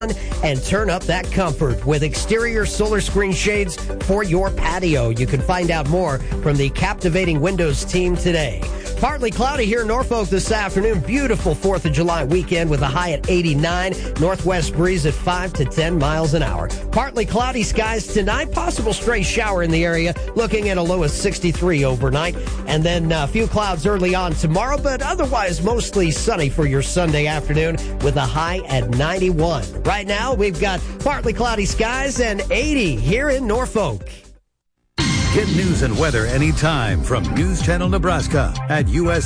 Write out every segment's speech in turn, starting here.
and turn up that comfort with exterior solar screen shades for your patio. You can find out more from the Captivating Windows team today. Partly cloudy here in Norfolk this afternoon. Beautiful 4th of July weekend with a high at 89. Northwest breeze at 5 to 10 miles an hour. Partly cloudy skies tonight. Possible stray shower in the area. Looking at a low of 63 overnight. And then a few clouds early on tomorrow, but otherwise mostly sunny for your Sunday afternoon with a high at 91. Right now, we've got partly cloudy skies and 80 here in Norfolk. Get news and weather anytime from News Channel Nebraska at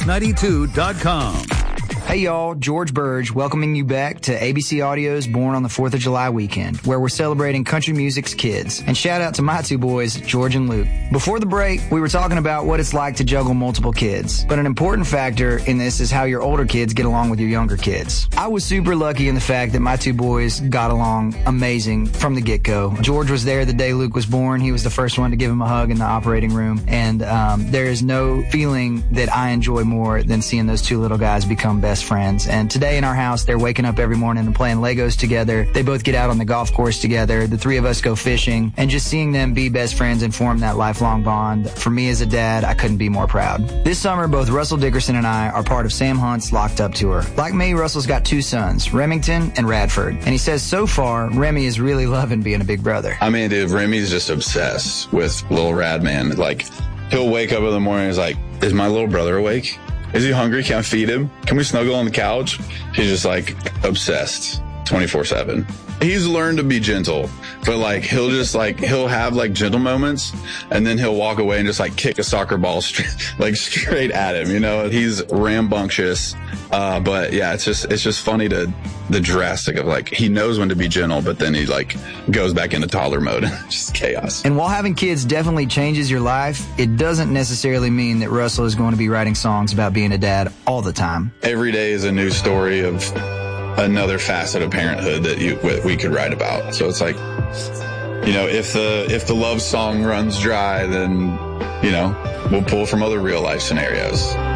us92.com. Hey y'all, George Burge welcoming you back to ABC Audio's Born on the 4th of July weekend, where we're celebrating country music's kids. And shout out to my two boys, George and Luke. Before the break, we were talking about what it's like to juggle multiple kids. But an important factor in this is how your older kids get along with your younger kids. I was super lucky in the fact that my two boys got along amazing from the get-go. George was there the day Luke was born. He was the first one to give him a hug in the operating room. And there is no feeling that I enjoy more than seeing those two little guys become best friends. And today in our house, they're waking up every morning and playing Legos together. They both get out on the golf course together. The three of us go fishing, and just seeing them be best friends and form that lifelong bond. For me as a dad, I couldn't be more proud. This summer, both Russell Dickerson and I are part of Sam Hunt's Locked Up Tour. Like me, Russell's got two sons, Remington and Radford. And he says so far, Remy is really loving being a big brother. I mean, dude, Remy's just obsessed with little Rad, man. Like, he'll wake up in the morning and he's like, is my little brother awake? Is he hungry? Can I feed him? Can we snuggle on the couch? He's just like obsessed 24/7. He's learned to be gentle, but like he'll have like gentle moments, and then he'll walk away and just like kick a soccer ball straight at him. You know, he's rambunctious. But yeah, it's just funny the drastic of like, he knows when to be gentle, but then he like goes back into toddler mode. Just chaos. And while having kids definitely changes your life, it doesn't necessarily mean that Russell is going to be writing songs about being a dad all the time. Every day is a new story of another facet of parenthood that we could write about. So it's like, you know, if the love song runs dry, then, you know, we'll pull from other real life scenarios.